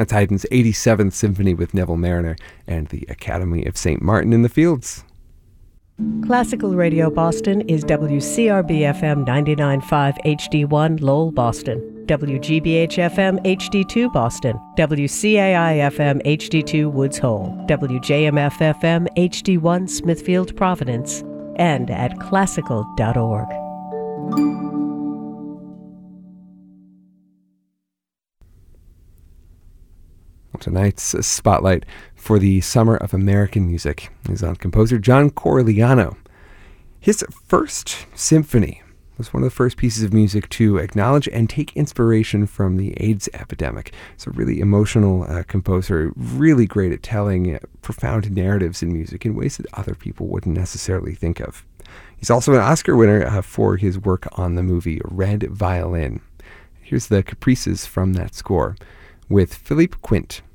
That's Haydn's 87th Symphony with Neville Marriner and the Academy of St. Martin in the Fields. Classical Radio Boston is WCRB-FM 99.5 HD1 Lowell, Boston, WGBH-FM HD2 Boston, WCAI-FM HD2 Woods Hole, WJMF-FM HD1 Smithfield, Providence, and at classical.org. Tonight's spotlight for the Summer of American Music is on composer John Corigliano. His first symphony was one of the first pieces of music to acknowledge and take inspiration from the AIDS epidemic. It's a really emotional composer, really great at telling profound narratives in music in ways that other people wouldn't necessarily think of. He's also an Oscar winner for his work on the movie Red Violin. Here's the caprices from that score with Philippe Quint.